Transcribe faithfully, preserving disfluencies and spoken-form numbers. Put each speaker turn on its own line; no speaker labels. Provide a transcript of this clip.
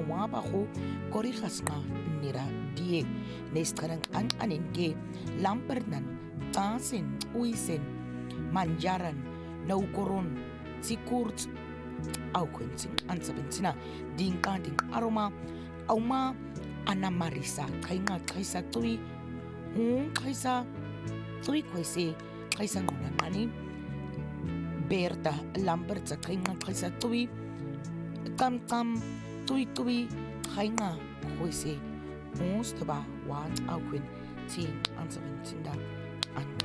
waba go korigas nga nira die neskarang an anin ke lampernan tasin uisen manjaran naukoron sikurt au kwensin ansabensina dinka ding aroma auma ana marisa kainga kaisa tui un kaisa tui kwese kaisa ngona ngani berta lamberta kainga kaisa tui kam kam tui tui kainga kwese uns taba wan au kwen tin ansabensina an